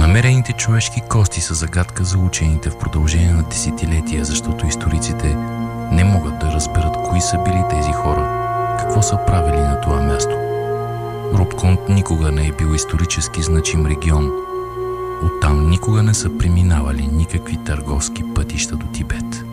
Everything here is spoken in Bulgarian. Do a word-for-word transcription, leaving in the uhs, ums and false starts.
Намерените човешки кости са загадка за учените в продължение на десетилетия, защото историците не могат да разберат кои са били тези хора, какво са правили на това място. Робконт никога не е бил исторически значим регион. Оттам никога не са преминавали никакви търговски пътища до Тибет.